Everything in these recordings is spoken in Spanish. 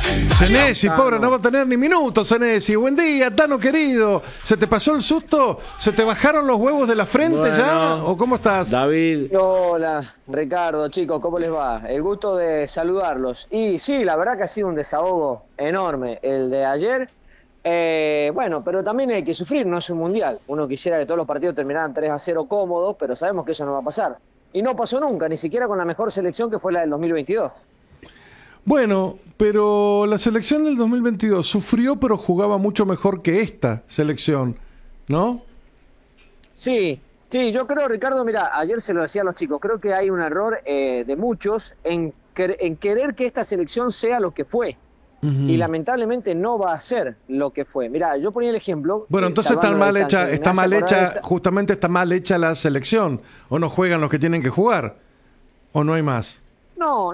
Senesi, pobre, no va a tener ni minutos, Senesi. Buen día, Tano querido. ¿Se te pasó el susto? ¿Se te bajaron los huevos de la frente ya? ¿O cómo estás? David. Hola, Ricardo, chicos, ¿cómo les va? El gusto de saludarlos. Y sí, la verdad que ha sido un desahogo enorme el de ayer. Bueno, pero también hay que sufrir, no es un mundial. Uno quisiera que todos los partidos terminaran 3-0 cómodos, pero sabemos que eso no va a pasar. Y no pasó nunca, ni siquiera con la mejor selección que fue la del 2022. Bueno, pero la selección del 2022 sufrió, pero jugaba mucho mejor que esta selección, ¿no? Sí, sí, yo creo, Ricardo, mira, ayer se lo decía a los chicos, creo que hay un error de muchos en querer que esta selección sea lo que fue. Y lamentablemente no va a ser lo que fue. Mira, yo ponía el ejemplo. Bueno, entonces justamente está mal hecha la selección. ¿O no juegan los que tienen que jugar? ¿O no hay más? No,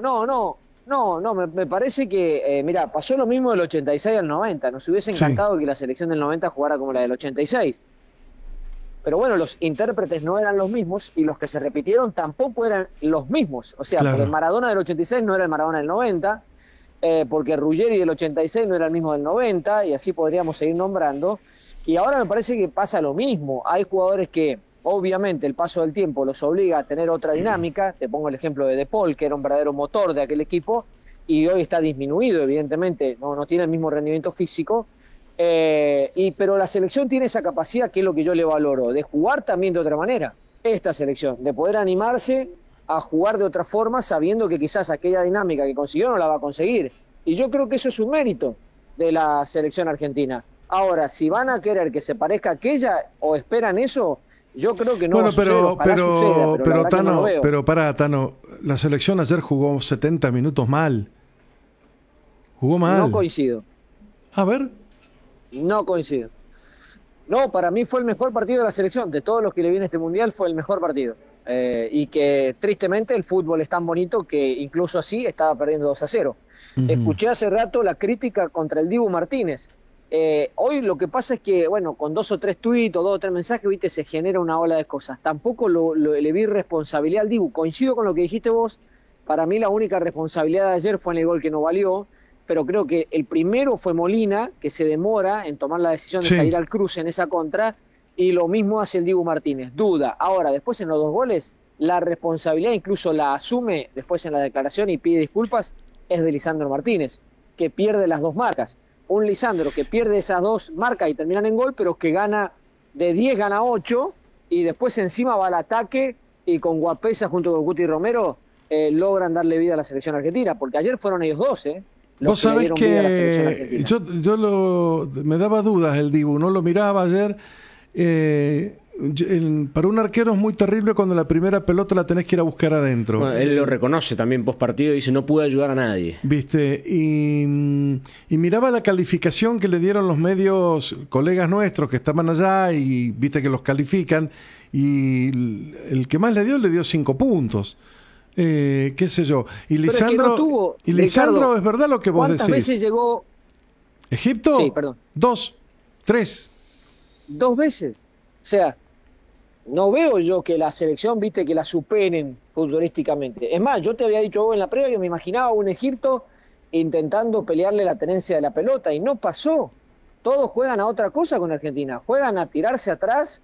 me parece que, mira, pasó lo mismo del 86 al 90. Nos hubiese encantado que la selección del 90 jugara como la del 86. Pero bueno, los intérpretes no eran los mismos y los que se repitieron tampoco eran los mismos. O sea, porque el Maradona del 86 no era el Maradona del 90, porque Ruggeri del 86 no era el mismo del 90, y así podríamos seguir nombrando. Y ahora me parece que pasa lo mismo. Hay jugadores que, obviamente, el paso del tiempo los obliga a tener otra dinámica. Te pongo el ejemplo de De Paul, que era un verdadero motor de aquel equipo, y hoy está disminuido, evidentemente, no tiene el mismo rendimiento físico. Pero la selección tiene esa capacidad, que es lo que yo le valoro, de jugar también de otra manera. Esta selección, de poder animarse a jugar de otra forma, sabiendo que quizás aquella dinámica que consiguió no la va a conseguir. Y yo creo que eso es un mérito de la selección argentina. Ahora, si van a querer que se parezca a aquella o esperan eso, yo creo que no va a suceder. Ojalá suceda, pero Tano, no lo veo. pero pará, Tano, la selección ayer jugó 70 minutos mal. Jugó mal. No coincido. A ver. No coincido. No, para mí fue el mejor partido de la selección. De todos los que le viene este mundial, fue el mejor partido. Y que tristemente el fútbol es tan bonito que incluso así estaba perdiendo 2-0. Escuché hace rato la crítica contra el Dibu Martínez. Hoy lo que pasa es que, bueno, con 2 o 3 tuits o 2 o 3 mensajes, viste, se genera una ola de cosas. Tampoco le vi responsabilidad al Dibu. Coincido con lo que dijiste vos. Para mí la única responsabilidad de ayer fue en el gol que no valió. Pero creo que el primero fue Molina, que se demora en tomar la decisión de salir al cruce en esa contra, y lo mismo hace el Dibu Martínez. Duda. Ahora, después en los 2 goles, la responsabilidad incluso la asume después en la declaración y pide disculpas, es de Lisandro Martínez, que pierde las 2 marcas. Un Lisandro que pierde esas 2 marcas y terminan en gol, pero que gana de 10, gana 8, y después encima va al ataque, y con Guapesa junto con Guti Romero logran darle vida a la selección argentina, porque ayer fueron ellos 2, Vos sabés que me daba dudas el Dibu, no lo miraba ayer. Para un arquero es muy terrible cuando la primera pelota la tenés que ir a buscar adentro. Bueno, él lo reconoce también post partido y dice no pude ayudar a nadie. ¿Viste? Y miraba la calificación que le dieron los medios, colegas nuestros que estaban allá, y viste que los califican, y el que más le dio 5 puntos. Qué sé yo. Y Lisandro, Ricardo, es verdad lo que vos decís. ¿Cuántas veces llegó Egipto? Sí, perdón. 2, 3. 2 veces. O sea, no veo yo que la selección, viste, que la superen futbolísticamente. Es más, yo te había dicho vos en la previa que me imaginaba un Egipto intentando pelearle la tenencia de la pelota, y no pasó. Todos juegan a otra cosa con Argentina. Juegan a tirarse atrás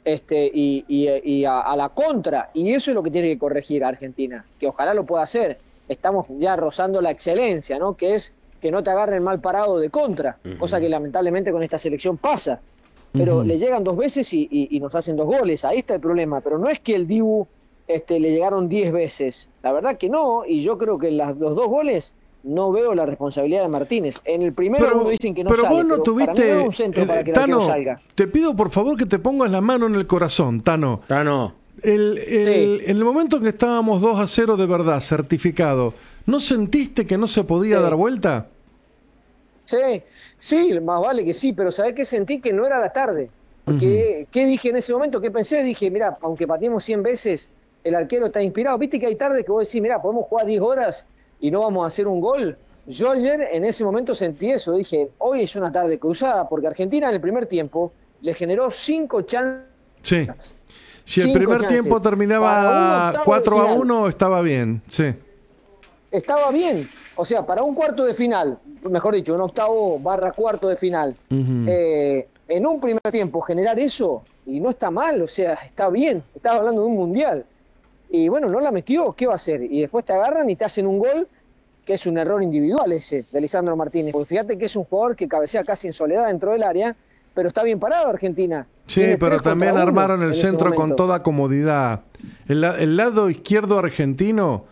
y a la contra, y eso es lo que tiene que corregir a Argentina, que ojalá lo pueda hacer. Estamos ya rozando la excelencia, ¿no? Que es que no te agarren mal parado de contra, cosa que lamentablemente con esta selección pasa, pero le llegan 2 veces y nos hacen 2 goles. Ahí está el problema, pero no es que el Dibu le llegaron 10 veces, la verdad que no, y yo creo que los 2 goles no veo la responsabilidad de Martínez. En el primero dicen que no sale, vos no tuviste, para mí no hay un centro para que el arquero salga. Te pido por favor que te pongas la mano en el corazón, Tano. En el momento en que estábamos 2-0 de verdad, certificado, ¿no sentiste que no se podía dar vuelta? Sí, más vale que sí, pero ¿sabés qué sentí? Que no era la tarde. Porque, ¿qué dije en ese momento? ¿Qué pensé? Dije, mira, aunque pateemos 100 veces, el arquero está inspirado. Viste que hay tardes que vos decís, mira, podemos jugar 10 horas y no vamos a hacer un gol. Yo ayer en ese momento sentí eso, dije, hoy es una tarde cruzada, porque Argentina en el primer tiempo le generó 5 chances. Sí. Si el primer tiempo terminaba 4-1, estaba bien, sí. estaba bien. O sea, para un cuarto de final, mejor dicho, un octavo / cuarto de final, en un primer tiempo generar eso, y no está mal, o sea, está bien. Estaba hablando de un mundial. Y bueno, no la metió, ¿qué va a hacer? Y después te agarran y te hacen un gol, que es un error individual ese, de Lisandro Martínez. Porque fíjate que es un jugador que cabecea casi en soledad dentro del área, pero está bien parado Argentina. Sí, Tiene pero 3 contra también 1 armaron el en ese centro con momento. toda comodidad. El lado izquierdo argentino,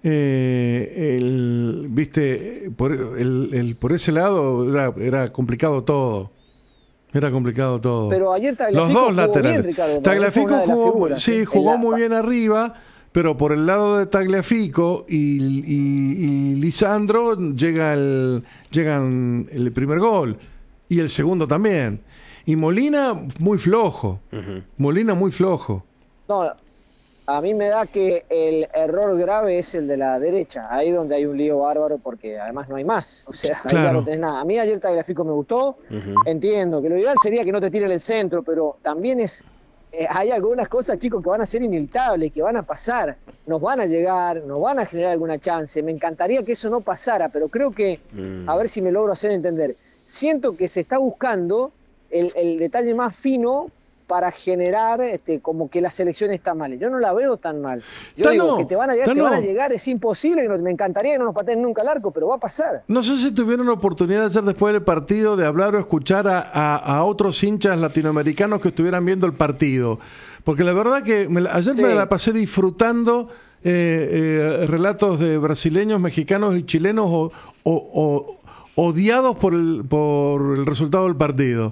viste, por ese lado era complicado todo. Era complicado todo. Pero ayer Los Tagliafico dos jugó laterales. bien, Ricardo. Tagliafico Fue una de las jugó, figuras, sí, ¿eh? jugó muy bien arriba, pero por el lado de Tagliafico y Lisandro llegan el primer gol y el segundo también. Y Molina muy flojo. Molina muy flojo. No, a mí me da que el error grave es el de la derecha, ahí donde hay un lío bárbaro, porque además no hay más. O sea, ahí ya no tenés nada. A mí ayer Tagliafico me gustó, entiendo que lo ideal sería que no te tiren el centro, pero también hay algunas cosas, chicos, que van a ser inevitables, que van a pasar, nos van a llegar, nos van a generar alguna chance. Me encantaría que eso no pasara, pero creo que, a ver si me logro hacer entender, siento que se está buscando el detalle más fino para generar como que la selección está mal. Yo no la veo tan mal. Yo digo que te van a llegar, es imposible, me encantaría que no nos pateen nunca al arco, pero va a pasar. No sé si tuvieron la oportunidad ayer después del partido de hablar o escuchar a otros hinchas latinoamericanos que estuvieran viendo el partido. Porque la verdad que ayer me la pasé disfrutando relatos de brasileños, mexicanos y chilenos odiados por el resultado del partido.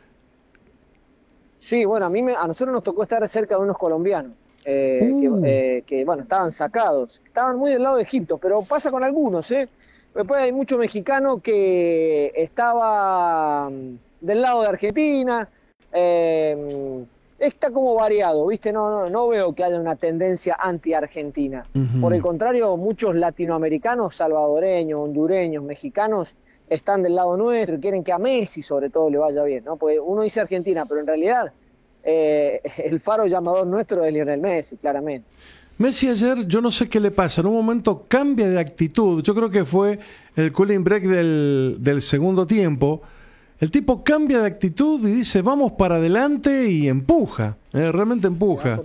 Sí, bueno, a nosotros nos tocó estar cerca de unos colombinos que, bueno, estaban sacados. Estaban muy del lado de Egipto, pero pasa con algunos, ¿eh? Después hay mucho mexicano que estaba del lado de Argentina. Está como variado, ¿viste? No veo que haya una tendencia anti-argentina. Por el contrario, muchos latinoamericanos, salvadoreños, hondureños, mexicanos, están del lado nuestro y quieren que a Messi sobre todo le vaya bien, ¿no? Porque uno dice Argentina, pero en realidad el faro llamador nuestro es Lionel Messi, claramente. Messi ayer, yo no sé qué le pasa, en un momento cambia de actitud. Yo creo que fue el cooling break del segundo tiempo. El tipo cambia de actitud y dice, vamos para adelante, y empuja, realmente empuja.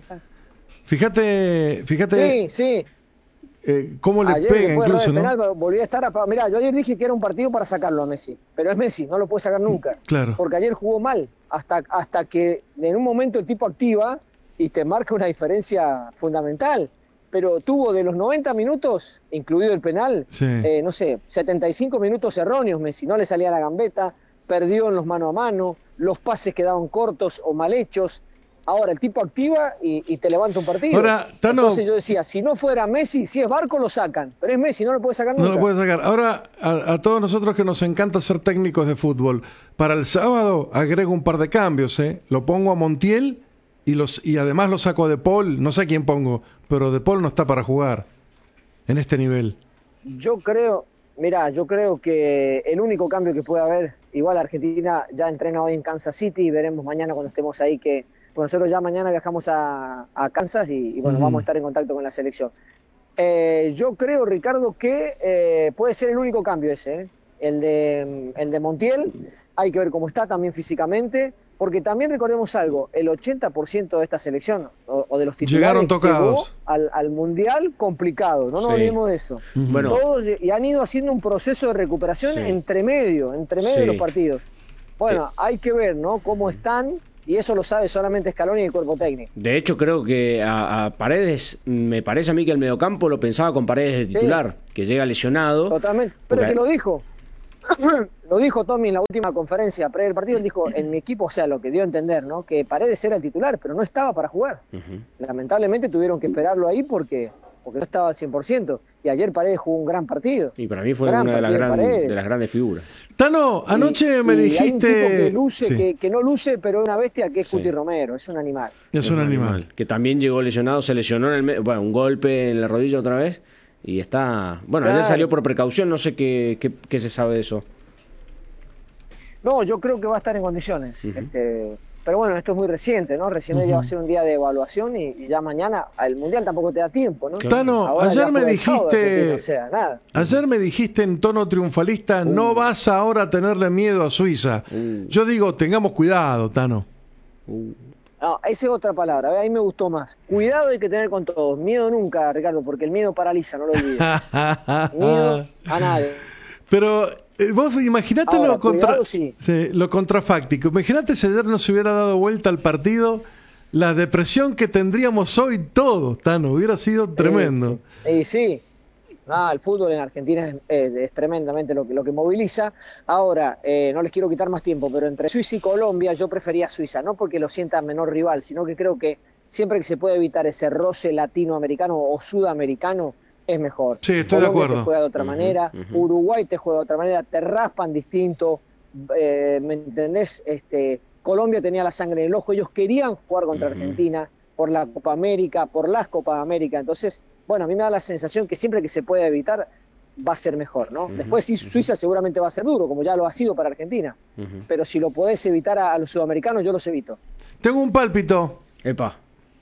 Fíjate. Sí, sí. Cómo le ayer, pega incluso, penal, ¿no? Volví a estar Mirá, yo ayer dije que era un partido para sacarlo a Messi, pero es Messi, no lo puede sacar nunca. Claro. Porque ayer jugó mal, hasta que en un momento el tipo activa y te marca una diferencia fundamental. Pero tuvo de los 90 minutos, incluido el penal, Sí. no sé, 75 minutos erróneos Messi, no le salía la gambeta, perdió en los mano a mano, los pases quedaban cortos o mal hechos. Ahora el tipo activa y te levanta un partido. Ahora, Tano, entonces yo decía, si no fuera Messi, si es Barco lo sacan, pero es Messi, no lo puede sacar nunca. No lo puede sacar. Ahora, a todos nosotros que nos encanta ser técnicos de fútbol, para el sábado agrego un par de cambios, ¿eh? Lo pongo a Montiel y además lo saco a De Paul. No sé quién pongo, pero De Paul no está para jugar en este nivel. Yo creo que el único cambio que puede haber, igual Argentina ya entrena hoy en Kansas City y veremos mañana cuando estemos ahí que nosotros ya mañana viajamos a Kansas y bueno, vamos a estar en contacto con la selección. Yo creo, Ricardo, que puede ser el único cambio ese, el de Montiel. Hay que ver cómo está también físicamente, porque también recordemos algo, el 80% de esta selección o de los titulares llegaron tocados al Mundial complicado, no nos olvidemos de eso. Bueno. Todos y han ido haciendo un proceso de recuperación entre medio de los partidos. Bueno, hay que ver, ¿no? Cómo están. Y eso lo sabe solamente Scaloni y el cuerpo técnico. De hecho, creo que a Paredes, me parece a mí que el mediocampo lo pensaba con Paredes de titular, que llega lesionado. Totalmente, pero que lo dijo. Lo dijo Tommy en la última conferencia previa del partido. Él dijo, en mi equipo, o sea, lo que dio a entender, ¿no? Que Paredes era el titular, pero no estaba para jugar. Lamentablemente tuvieron que esperarlo ahí porque no estaba al 100%. Y ayer Paredes jugó un gran partido. Y para mí fue una de las grandes figuras. Tano, anoche me dijiste... Hay un tipo que luce, que no luce, pero es una bestia, que es Sí. Cuti Romero, es un animal. Es un animal. Que también llegó lesionado, se lesionó un golpe en la rodilla otra vez. Y está... Bueno, Claro. ayer salió por precaución, no sé qué se sabe de eso. No, yo creo que va a estar en condiciones. Pero bueno, esto es muy reciente, ¿no? Recién ya va a ser un día de evaluación y ya mañana el Mundial tampoco te da tiempo, ¿no? Tano, Ahora ayer ya me juega el sábado, dijiste, o sea, nada. ayer me dijiste en tono triunfalista, no vas ahora a tenerle miedo a Suiza. Yo digo, tengamos cuidado, Tano. No, esa es otra palabra, ahí me gustó más. Cuidado hay que tener con todos. Miedo nunca, Ricardo, porque el miedo paraliza, no lo olvides. Miedo a nadie. Pero vos imaginate Ahora, sí, lo contrafáctico. Imagínate si ayer no se hubiera dado vuelta al partido, la depresión que tendríamos hoy todos, Tano. Hubiera sido tremendo. Sí. El fútbol en Argentina es tremendamente lo que moviliza. Ahora, no les quiero quitar más tiempo, pero entre Suiza y Colombia yo prefería Suiza, no porque lo sienta menor rival, sino que creo que siempre que se puede evitar ese roce latinoamericano o sudamericano, es mejor. Sí, estoy Colombia de acuerdo. te juega de otra manera, Uruguay te juega de otra manera, te raspan distinto, ¿me entendés? Colombia tenía la sangre en el ojo, ellos querían jugar contra Argentina por la Copa América, por las Copas América, entonces, bueno, a mí me da la sensación que siempre que se pueda evitar va a ser mejor, ¿no? Después sí, Suiza seguramente va a ser duro, como ya lo ha sido para Argentina, pero si lo podés evitar a los sudamericanos, yo los evito. Tengo un pálpito. Epa.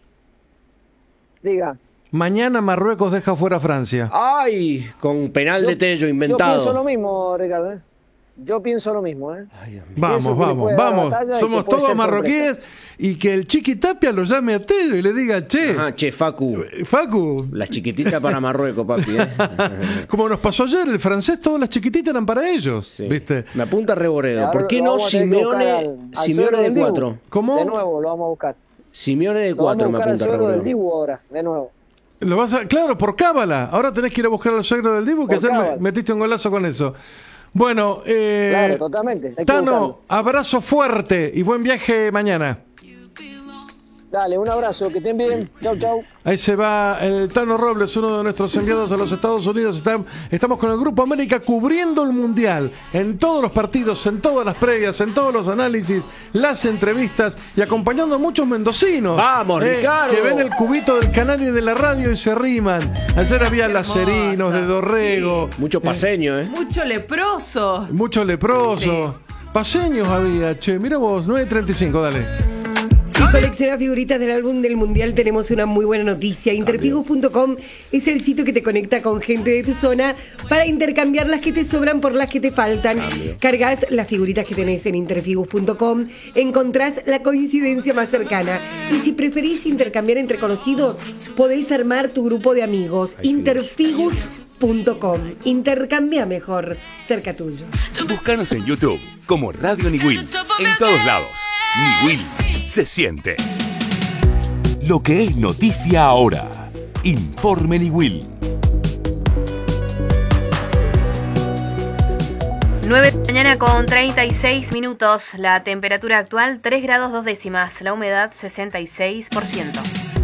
Diga. Mañana Marruecos deja fuera a Francia. ¡Ay! Con penal de Tello inventado. Yo pienso lo mismo, Ricardo. Yo pienso lo mismo, ¿eh? Ay, vamos. Somos todos marroquíes y que el Chiqui Tapia lo llame a Tello y le diga, che. Ajá, che, Facu. Las chiquititas para Marruecos, papi. Como nos pasó ayer, el francés, todas las chiquititas eran para ellos. Sí. ¿Viste? Me apunta Reboredo. ¿Por qué no Simeone de 4? ¿Cómo? De nuevo, lo vamos a buscar. Simeone de 4 me apunta Reboredo. Del Reboredo. Dibu ahora, de nuevo. Claro, por cábala. Ahora tenés que ir a buscar al suegro del Dibu, que ayer metiste un golazo con eso. Bueno, claro, totalmente. Tano, abrazo fuerte y buen viaje mañana. Dale, un abrazo, que estén bien. Chau. Ahí se va el Tano Robles, uno de nuestros enviados a los Estados Unidos. Estamos con el Grupo América cubriendo el Mundial en todos los partidos, en todas las previas, en todos los análisis, las entrevistas y acompañando a muchos mendocinos. ¡Vamos, Ricardo! Que ven el cubito del canal y de la radio y se riman. Ayer había lacerinos de Dorrego. Sí. Mucho paseño, Mucho leproso. Mucho leproso. Sí. Paseños había, che. Mira vos, 9:35, dale. Si colecciona figuritas del álbum del Mundial, tenemos una muy buena noticia. Interfigus.com es el sitio que te conecta con gente de tu zona para intercambiar las que te sobran por las que te faltan. Cargas las figuritas que tenés en Interfigus.com, encontrás la coincidencia más cercana. Y si preferís intercambiar entre conocidos, podéis armar tu grupo de amigos. Interfigus.com. Intercambia mejor, cerca tuyo. Búscanos en YouTube como Radio Niwil. En todos lados. Niwil se siente. Lo que es noticia ahora. Informe Niwil. 9 de la mañana con 36 minutos. La temperatura actual 3 grados 2 décimas. La humedad 66%.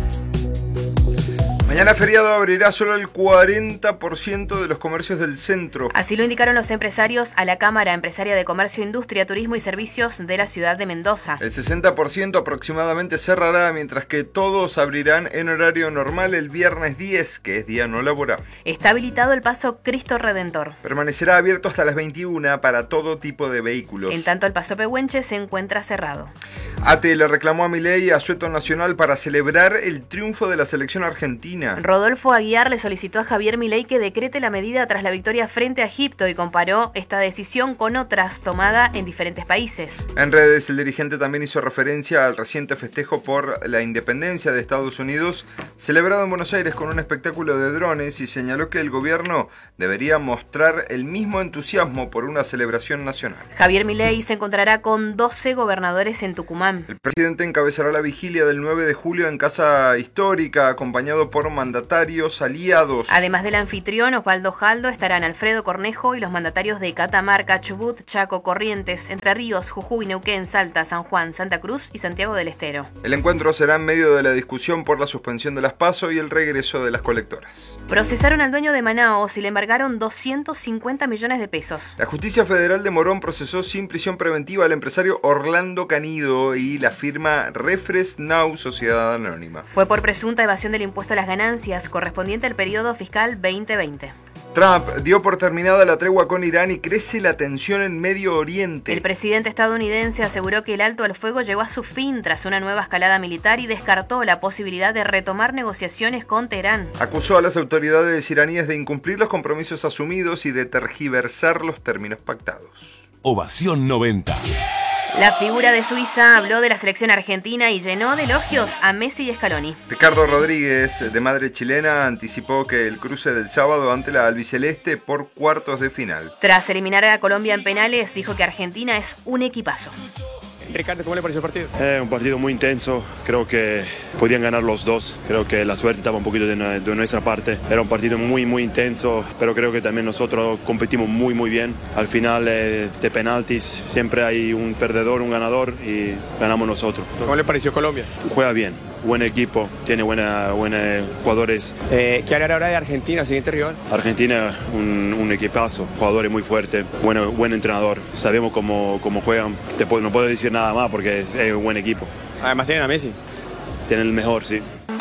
Mañana feriado abrirá solo el 40% de los comercios del centro. Así lo indicaron los empresarios a la Cámara Empresaria de Comercio, Industria, Turismo y Servicios de la ciudad de Mendoza. El 60% aproximadamente cerrará, mientras que todos abrirán en horario normal el viernes 10, que es día no laborable. Está habilitado el paso Cristo Redentor. Permanecerá abierto hasta las 21 para todo tipo de vehículos. En tanto, el paso Pehuenche se encuentra cerrado. ATE le reclamó a Milei asueto nacional para celebrar el triunfo de la selección argentina. Rodolfo Aguiar le solicitó a Javier Milei que decrete la medida tras la victoria frente a Egipto y comparó esta decisión con otras tomada en diferentes países. En redes, el dirigente también hizo referencia al reciente festejo por la independencia de Estados Unidos, celebrado en Buenos Aires con un espectáculo de drones, y señaló que el gobierno debería mostrar el mismo entusiasmo por una celebración nacional. Javier Milei se encontrará con 12 gobernadores en Tucumán. El presidente encabezará la vigilia del 9 de julio en Casa Histórica, acompañado por mandatarios aliados. Además del anfitrión Osvaldo Jaldo, estarán Alfredo Cornejo y los mandatarios de Catamarca, Chubut, Chaco, Corrientes, Entre Ríos, Jujuy, Neuquén, Salta, San Juan, Santa Cruz y Santiago del Estero. El encuentro será en medio de la discusión por la suspensión de las PASO y el regreso de las colectoras. Procesaron al dueño de Manaos y le embargaron 250 millones de pesos. La Justicia Federal de Morón procesó sin prisión preventiva al empresario Orlando Canido y la firma Refres Now Sociedad Anónima. Fue por presunta evasión del impuesto a las ganancias correspondiente al periodo fiscal 2020. Trump dio por terminada la tregua con Irán y crece la tensión en Medio Oriente. El presidente estadounidense aseguró que el alto al fuego llegó a su fin tras una nueva escalada militar y descartó la posibilidad de retomar negociaciones con Teherán. Acusó a las autoridades iraníes de incumplir los compromisos asumidos y de tergiversar los términos pactados. Ovación 90. La figura de Suiza habló de la selección argentina y llenó de elogios a Messi y Scaloni. Ricardo Rodríguez, de madre chilena, anticipó que el cruce del sábado ante la albiceleste por cuartos de final. Tras eliminar a Colombia en penales, dijo que Argentina es un equipazo. Ricardo, ¿cómo le pareció el partido? Un partido muy intenso, creo que podían ganar los dos, creo que la suerte estaba un poquito de nuestra parte, era un partido muy intenso, pero creo que también nosotros competimos muy bien, al final de penaltis siempre hay un perdedor, un ganador y ganamos nosotros. ¿Cómo le pareció Colombia? Juega bien, buen equipo, tiene buenos jugadores. ¿Qué hablar ahora de Argentina, siguiente rival? Argentina, un equipazo, jugadores muy fuertes, buen entrenador, sabemos cómo juegan, no puedo decir nada más porque es un buen equipo. Además tienen a Messi. Tienen el mejor, sí.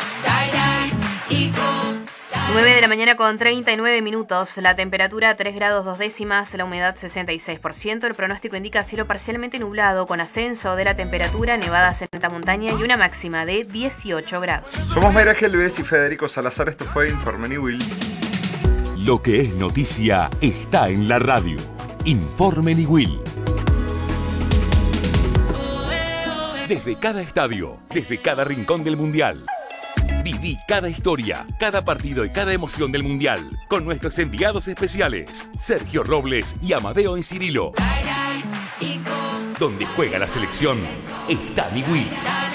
9 de la mañana con 39 minutos, la temperatura 3 grados 2 décimas, la humedad 66%, el pronóstico indica cielo parcialmente nublado con ascenso de la temperatura, nevadas en alta montaña y una máxima de 18 grados. Somos Mayra Gelbez y Federico Salazar, esto fue Informe Niwil. Lo que es noticia está en la radio. Informe Niwil. Desde cada estadio, desde cada rincón del Mundial. Viví cada historia, cada partido y cada emoción del Mundial con nuestros enviados especiales, Sergio Robles y Amadeo Encirilo. Donde juega la selección, está Niwil.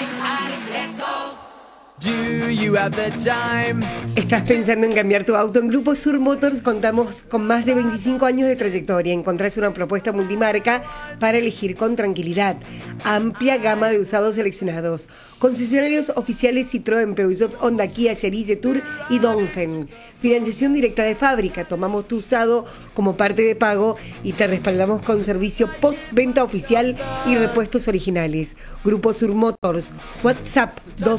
¿Estás pensando en cambiar tu auto? En Grupo Sur Motors contamos con más de 25 años de trayectoria. Encontrás una propuesta multimarca para elegir con tranquilidad. Amplia gama de usados seleccionados. Concesionarios oficiales Citroën, Peugeot, Honda, Kia, Chery, Jetour y Dongfeng. Financiación directa de fábrica. Tomamos tu usado como parte de pago y te respaldamos con servicio post-venta oficial y repuestos originales. Grupo Sur Motors. WhatsApp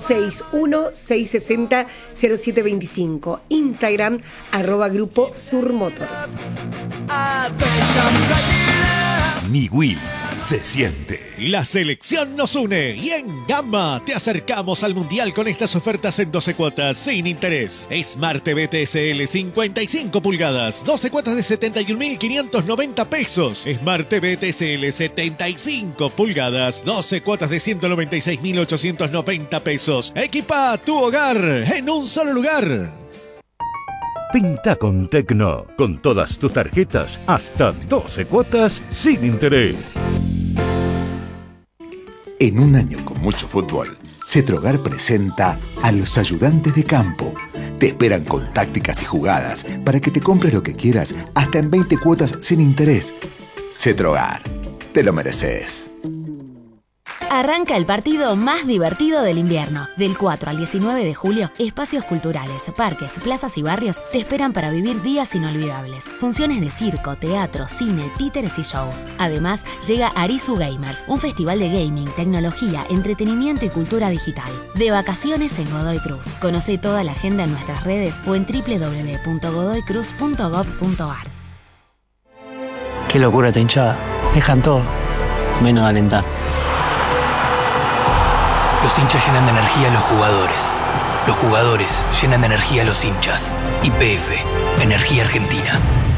261-660-0725. Instagram @Grupo Sur Motors. Niwil se siente. La selección nos une y en Gamma te acercamos al Mundial con estas ofertas en 12 cuotas sin interés. Smart TV TSL 55 pulgadas, 12 cuotas de 71.590 pesos. Smart TV TSL 75 pulgadas, 12 cuotas de 196.890 pesos. Equipa tu hogar en un solo lugar. Pinta con Tecno, con todas tus tarjetas, hasta 12 cuotas sin interés. En un año con mucho fútbol, Cetrogar presenta a los ayudantes de campo. Te esperan con tácticas y jugadas para que te compres lo que quieras, hasta en 20 cuotas sin interés. Cetrogar, te lo mereces. Arranca el partido más divertido del invierno. Del 4 al 19 de julio, espacios culturales, parques, plazas y barrios te esperan para vivir días inolvidables. Funciones de circo, teatro, cine, títeres y shows. Además, llega Arizu Gamers, un festival de gaming, tecnología, entretenimiento y cultura digital. De vacaciones en Godoy Cruz. Conoce toda la agenda en nuestras redes o en www.godoycruz.gov.ar. Qué locura esta hinchada. Dejan todo, menos alentar. Los hinchas llenan de energía a los jugadores. Los jugadores llenan de energía a los hinchas. YPF, Energía Argentina.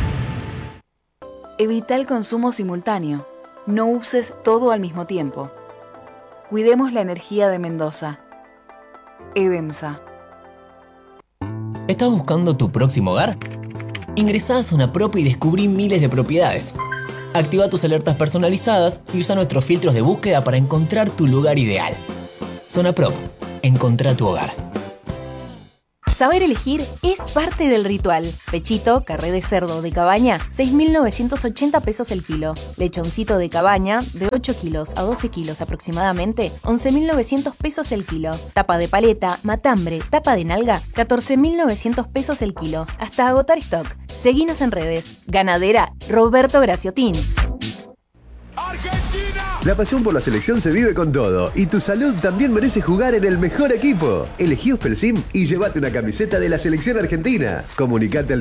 Evita el consumo simultáneo. No uses todo al mismo tiempo. Cuidemos la energía de Mendoza. EDEMSA. ¿Estás buscando tu próximo hogar? Ingresá a Zona Prop y descubrí miles de propiedades. Activa tus alertas personalizadas y usa nuestros filtros de búsqueda para encontrar tu lugar ideal. Zona Prop. Encontrá tu hogar. Saber elegir es parte del ritual. Pechito, carré de cerdo de cabaña, 6.980 pesos el kilo. Lechoncito de cabaña, de 8 kilos a 12 kilos aproximadamente, 11.900 pesos el kilo. Tapa de paleta, matambre, tapa de nalga, 14.900 pesos el kilo. Hasta agotar stock. Seguinos en redes. Ganadera Roberto Graciotín. Argentina La pasión por la selección se vive con todo y tu salud también merece jugar en el mejor equipo. Elegí Ospelsim y llévate una camiseta de la selección argentina. Comunicate al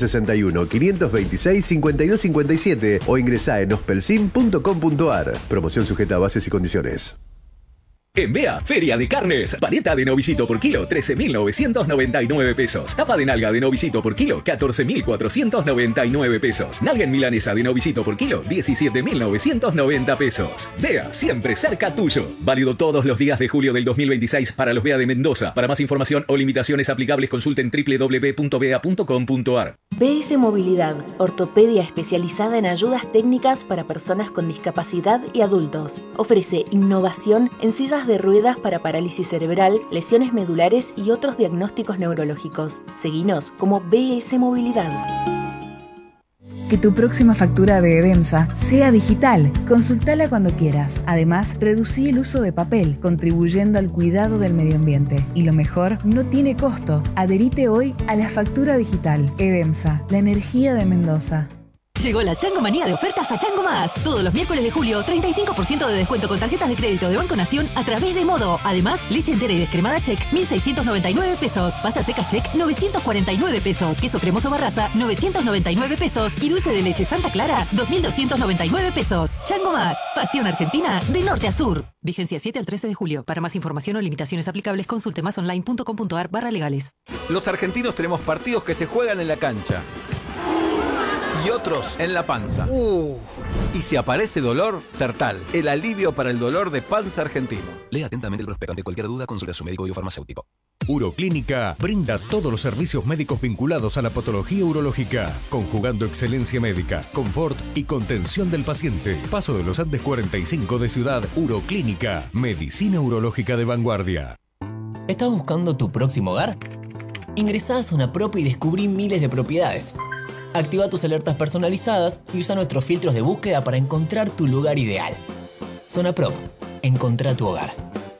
261-526-5257 o ingresá en ospelsim.com.ar. Promoción sujeta a bases y condiciones. En Bea, Feria de Carnes. Paleta de novillito por kilo, 13.999 pesos. Tapa de nalga de novillito por kilo, 14.499 pesos. Nalga en milanesa de novillito por kilo, 17.990 pesos. Bea, siempre cerca tuyo. Válido todos los días de julio del 2026 para los Bea de Mendoza. Para más información o limitaciones aplicables, consulten www.bea.com.ar. BS Movilidad, ortopedia especializada en ayudas técnicas para personas con discapacidad y adultos. Ofrece innovación en sillas de ruedas para parálisis cerebral, lesiones medulares y otros diagnósticos neurológicos. Seguinos como BS Movilidad. Que tu próxima factura de Edemsa sea digital. Consultala cuando quieras. Además, reducí el uso de papel, contribuyendo al cuidado del medio ambiente. Y lo mejor, no tiene costo. Adherite hoy a la factura digital. Edemsa, la energía de Mendoza. Llegó la Changomanía de ofertas a Chango Más. Todos los miércoles de julio, 35% de descuento con tarjetas de crédito de Banco Nación a través de Modo. Además, leche entera y descremada Check, 1.699 pesos. Pasta seca Check, 949 pesos. Queso cremoso Barraza, 999 pesos. Y dulce de leche Santa Clara, 2.299 pesos. Chango Más. Pasión argentina de norte a sur. Vigencia 7 al 13 de julio. Para más información o limitaciones aplicables, consulte másonline.com.ar/legales. Los argentinos tenemos partidos que se juegan en la cancha y otros en la panza. Y si aparece dolor, Sertal, el alivio para el dolor de panza argentino. Lea atentamente el prospecto. Ante cualquier duda, consulte a su médico biofarmacéutico. Uroclínica brinda todos los servicios médicos vinculados a la patología urológica, conjugando excelencia médica, confort y contención del paciente. Paso de los Andes 45 de Ciudad. Uroclínica, medicina urológica de vanguardia. ¿Estás buscando tu próximo hogar? Ingresá a Zona Prop y descubrí miles de propiedades. Activa tus alertas personalizadas y usa nuestros filtros de búsqueda para encontrar tu lugar ideal. Zona Prop. Encontrá tu hogar.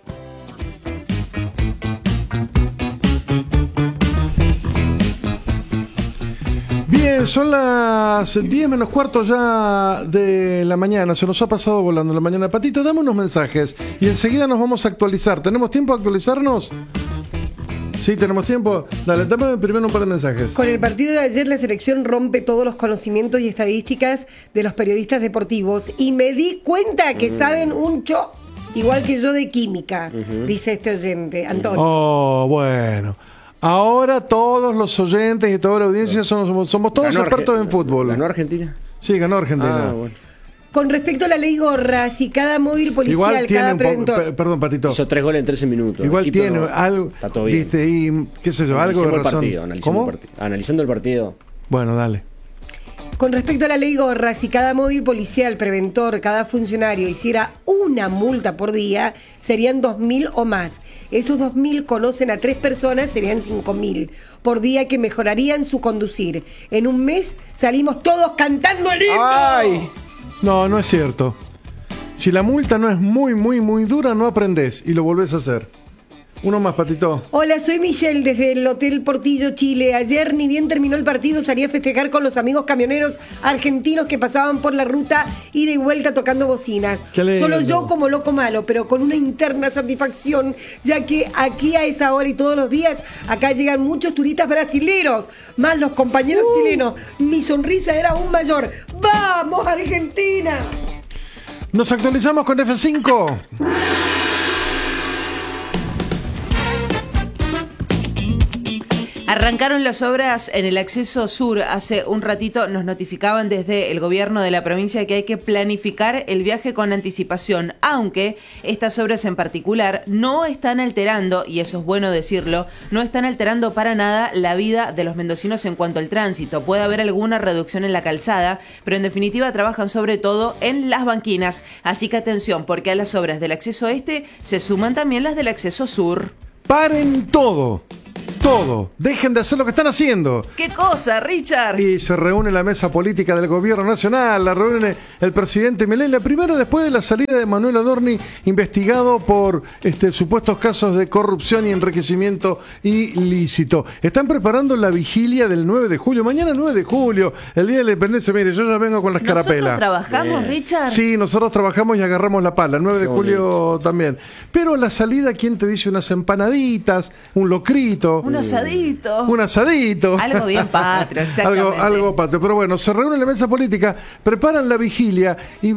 Bien, son las 10 menos cuarto ya de la mañana. Se nos ha pasado volando la mañana. Patito, dame unos mensajes y enseguida nos vamos a actualizar. ¿Tenemos tiempo de actualizarnos? Sí, tenemos tiempo. Dale, dame primero un par de mensajes. Con el partido de ayer, la selección rompe todos los conocimientos y estadísticas de los periodistas deportivos. Y me di cuenta que saben igual que yo de química, dice este oyente, Antonio. Oh, bueno. Ahora todos los oyentes y toda la audiencia somos todos expertos en fútbol. ¿Ganó Argentina? Sí, ganó Argentina. Ah, bueno. Con respecto a la ley Gorra, si cada móvil policial, cada preventor... Perdón, Patito. Hizo 3 goles en 13 minutos. Igual tiene algo... Está todo bien. Viste, y qué sé yo, algo de razón. Analizando el partido. Bueno, dale. Con respecto a la ley Gorra, si cada móvil policial, preventor, cada funcionario hiciera una multa por día, serían 2.000 o más. Esos 2.000 conocen a 3 personas, serían 5.000 por día que mejorarían su conducir. En un mes salimos todos cantando el himno. ¡Ay! No, no es cierto. Si la multa no es muy dura, no aprendés y lo volvés a hacer. Uno más, Patito. Hola, soy Michelle desde el Hotel Portillo, Chile. Ayer, ni bien terminó el partido, salí a festejar con los amigos camioneros argentinos que pasaban por la ruta ida y vuelta tocando bocinas. Solo yo como loco malo, pero con una interna satisfacción, ya que aquí a esa hora y todos los días, acá llegan muchos turistas brasileros, más los compañeros chilenos. Mi sonrisa era aún mayor. ¡Vamos, Argentina! Nos actualizamos con F5. Arrancaron las obras en el acceso sur. Hace un ratito nos notificaban desde el gobierno de la provincia que hay que planificar el viaje con anticipación, aunque estas obras en particular no están alterando, y eso es bueno decirlo, no están alterando para nada la vida de los mendocinos en cuanto al tránsito. Puede haber alguna reducción en la calzada, pero en definitiva trabajan sobre todo en las banquinas. Así que atención, porque a las obras del acceso este se suman también las del acceso sur. ¡Paren todo! todo. Dejen de hacer lo que están haciendo. ¿Qué cosa, Richard? Y se reúne la mesa política del gobierno nacional, la reúne el presidente Milei, la primera después de la salida de Manuel Adorni, investigado por supuestos casos de corrupción y enriquecimiento ilícito. Están preparando la vigilia del 9 de julio. Mañana 9 de julio, el Día de la Independencia. Mire, yo ya vengo con las carapelas. ¿Nosotros trabajamos, Richard? Sí, nosotros trabajamos y agarramos la pala. 9 de julio también. Pero la salida, ¿quién te dice? Unas empanaditas, un locrito. Un asadito. Un asadito. Algo bien patrio, exactamente. algo patrio. Pero bueno, se reúne la mesa política, preparan la vigilia y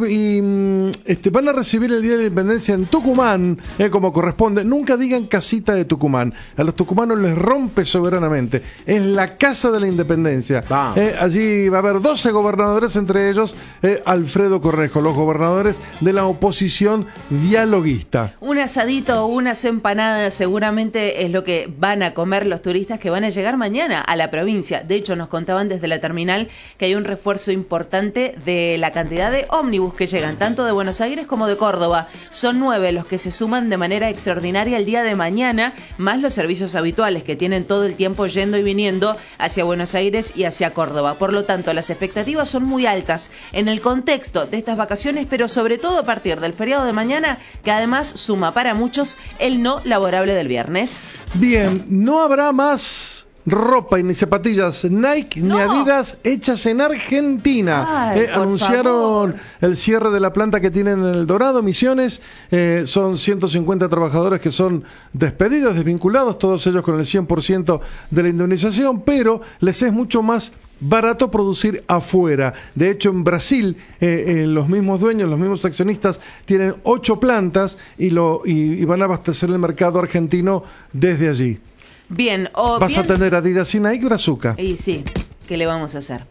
van a recibir el Día de la Independencia en Tucumán, como corresponde. Nunca digan casita de Tucumán. A los tucumanos les rompe soberanamente. Es la casa de la Independencia. Allí va a haber 12 gobernadores, entre ellos Alfredo Cornejo, los gobernadores de la oposición dialoguista. Un asadito o unas empanadas seguramente es lo que van a comer los turistas que van a llegar mañana a la provincia. De hecho, nos contaban desde la terminal que hay un refuerzo importante de la cantidad de ómnibus que llegan, tanto de Buenos Aires como de Córdoba. Son 9 los que se suman de manera extraordinaria el día de mañana, más los servicios habituales que tienen todo el tiempo yendo y viniendo hacia Buenos Aires y hacia Córdoba. Por lo tanto, las expectativas son muy altas en el contexto de estas vacaciones, pero sobre todo a partir del feriado de mañana, que además suma para muchos el no laborable del viernes. Bien, no habrá más ropa y ni zapatillas Nike ni Adidas hechas en Argentina. Anunciaron el cierre de la planta que tienen en El Dorado, Misiones. Son 150 trabajadores que son despedidos, desvinculados, todos ellos con el 100% de la indemnización, pero les es mucho más barato producir afuera. De hecho, en Brasil, los mismos dueños, los mismos accionistas tienen 8 plantas y van a abastecer el mercado argentino desde allí. Bien, vas a tener Adidas y Nike, Brazuca. Y sí, ¿qué le vamos a hacer?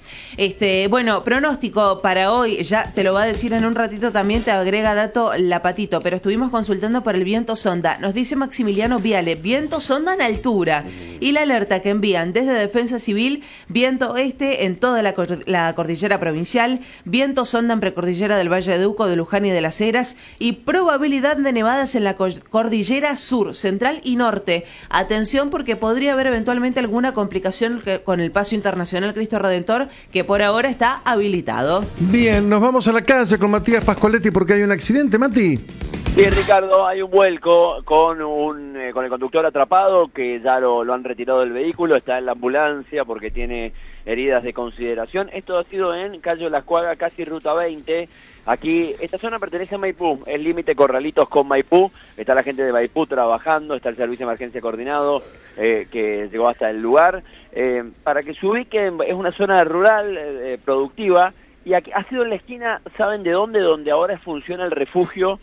Bueno, pronóstico para hoy, ya te lo va a decir en un ratito, también te agrega dato la Patito, pero estuvimos consultando por el viento sonda. Nos dice Maximiliano Viale, viento sonda en altura. Y la alerta que envían desde Defensa Civil, viento este en toda la cordillera provincial, viento sonda en precordillera del Valle de Uco, de Luján y de Las Heras, y probabilidad de nevadas en la cordillera sur, central y norte. Atención, porque podría haber eventualmente alguna complicación con el paso internacional Cristo Redentor, que por ahora está habilitado. Bien, nos vamos a la calle con Matías Pascoaletti porque hay un accidente, Mati. Sí, Ricardo, hay un vuelco con el conductor atrapado, que ya lo han retirado del vehículo, está en la ambulancia porque tiene heridas de consideración. Esto ha sido en Calle Las Cuagas, casi ruta 20. Aquí, esta zona pertenece a Maipú, el límite Corralitos con Maipú. Está la gente de Maipú trabajando, está el servicio de emergencia coordinado que llegó hasta el lugar. Para que se ubiquen, es una zona rural, productiva, y aquí ha sido en la esquina, ¿saben de dónde? Donde ahora funciona el refugio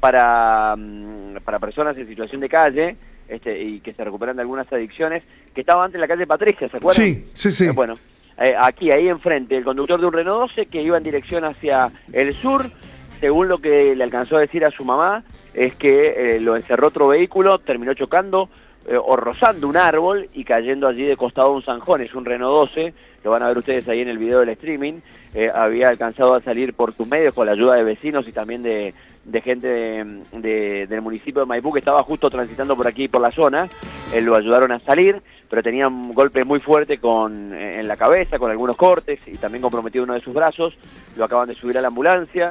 para personas en situación de calle, y que se recuperan de algunas adicciones, que estaba antes en la calle Patricia, ¿se acuerdan? Sí. Bueno, ahí enfrente, el conductor de un Renault 12 que iba en dirección hacia el sur, según lo que le alcanzó a decir a su mamá, es que lo encerró otro vehículo, terminó chocando o rozando un árbol y cayendo allí de costado un zanjón. Es un Renault 12, lo van a ver ustedes ahí en el video del streaming. Había alcanzado a salir por sus medios con la ayuda de vecinos y también de gente del municipio de Maipú que estaba justo transitando por aquí, por la zona. Lo ayudaron a salir, pero tenía un golpe muy fuerte en la cabeza, con algunos cortes, y también comprometido uno de sus brazos. Lo acaban de subir a la ambulancia,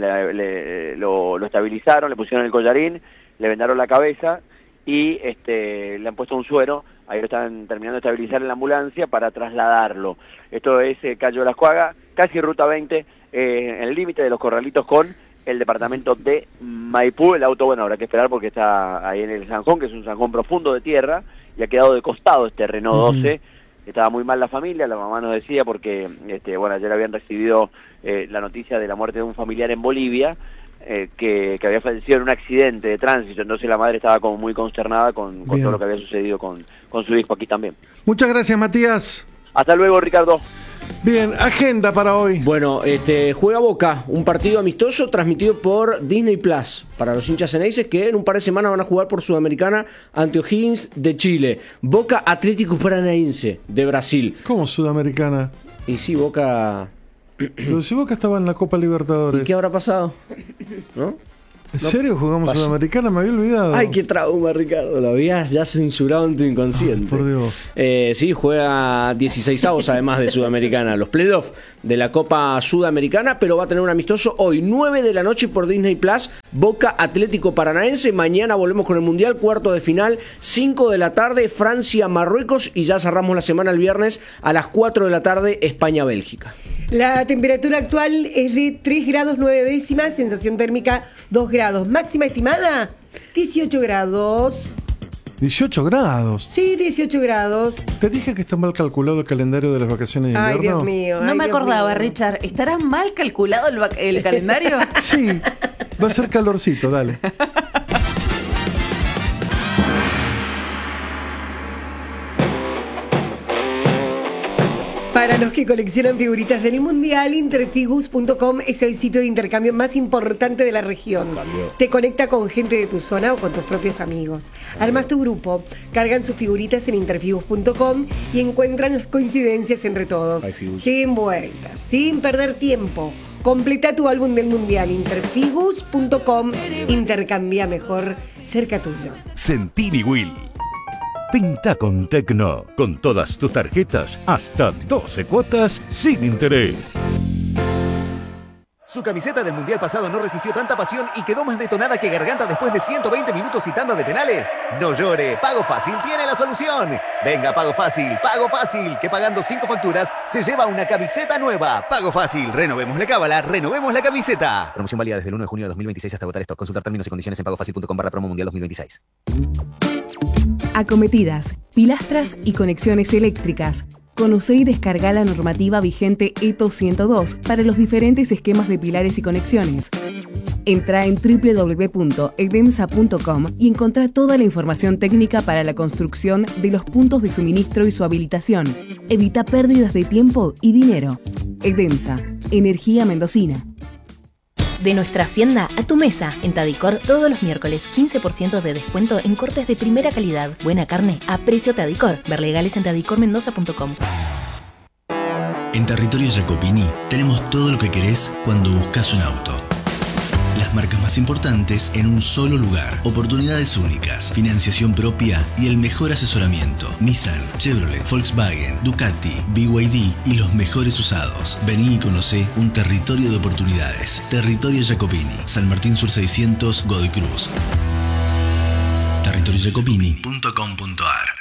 lo estabilizaron, le pusieron el collarín, le vendaron la cabeza y le han puesto un suero. Ahí lo están terminando de estabilizar en la ambulancia para trasladarlo. Esto es Calle Las Cuagas, casi ruta 20, en el límite de los Corralitos con el departamento de Maipú. El auto, bueno, habrá que esperar porque está ahí en el zanjón, que es un zanjón profundo de tierra, y ha quedado de costado este Renault 12. Estaba muy mal la familia, la mamá nos decía, porque ayer habían recibido la noticia de la muerte de un familiar en Bolivia, que había fallecido en un accidente de tránsito. Entonces la madre estaba como muy consternada con todo lo que había sucedido con su hijo aquí también. Muchas gracias, Matías. Hasta luego, Ricardo. Bien, agenda para hoy. Bueno, juega Boca, un partido amistoso transmitido por Disney Plus para los hinchas ceneices, que en un par de semanas van a jugar por Sudamericana ante O'Higgins de Chile. Boca Atlético Paranaense de Brasil. ¿Cómo Sudamericana? Y sí, Boca... Pero si Boca estaba en la Copa Libertadores. ¿Y qué habrá pasado? ¿No? ¿En serio jugamos pasó. Sudamericana? Me había olvidado. Ay, qué trauma, Ricardo. Lo habías ya censurado en tu inconsciente. Por Dios. Sí, juega 16avos además de Sudamericana. Los playoffs de la Copa Sudamericana, pero va a tener un amistoso hoy, 9 de la noche por Disney Plus. Boca Atlético Paranaense. Mañana volvemos con el Mundial, cuarto de final, 5 de la tarde, Francia-Marruecos. Y ya cerramos la semana el viernes a las 4 de la tarde, España-Bélgica. La temperatura actual es de 3 grados 9 décimas, sensación térmica 2 grados. Máxima estimada, 18 grados. 18 grados. Sí, 18 grados. Te dije que está mal calculado el calendario de las vacaciones de invierno. Ay, Dios mío. No me Dios acordaba, mío. Richard. ¿Estará mal calculado el calendario? Sí, va a ser calorcito, dale. Para los que coleccionan figuritas del Mundial, interfigus.com es el sitio de intercambio más importante de la región. Te conecta con gente de tu zona o con tus propios amigos. Armas tu grupo, cargan sus figuritas en interfigus.com y encuentran las coincidencias entre todos. Sin vueltas, sin perder tiempo. Completa tu álbum del Mundial, interfigus.com. Intercambia mejor cerca tuyo. Centini Will. Pinta con Tecno, con todas tus tarjetas, hasta 12 cuotas sin interés. Su camiseta del Mundial pasado no resistió tanta pasión y quedó más detonada que Garganta después de 120 minutos y tanda de penales. No llore, Pago Fácil tiene la solución. Venga, Pago Fácil, que pagando 5 facturas se lleva una camiseta nueva. Pago Fácil, renovemos la cábala, renovemos la camiseta. Promoción válida desde el 1 de junio de 2026 hasta agotar stock. Consultar términos y condiciones en pagofacil.com/promo mundial 2026. Acometidas, pilastras y conexiones eléctricas. Conoce y descarga la normativa vigente ETO 102 para los diferentes esquemas de pilares y conexiones. Entra en www.edemsa.com y encontrá toda la información técnica para la construcción de los puntos de suministro y su habilitación. Evita pérdidas de tiempo y dinero. Edemsa, energía mendocina. De nuestra hacienda a tu mesa. En Tadicor, todos los miércoles, 15% de descuento en cortes de primera calidad. Buena carne a precio Tadicor. Ver legales en tadicormendoza.com. En Territorio Jacopini tenemos todo lo que querés cuando buscas un auto. Las marcas más importantes en un solo lugar. Oportunidades únicas, financiación propia y el mejor asesoramiento. Nissan, Chevrolet, Volkswagen, Ducati, BYD y los mejores usados. Vení y conocé un territorio de oportunidades. Territorio Jacopini, San Martín Sur 600, Godoy Cruz. territoriojacopini.com.ar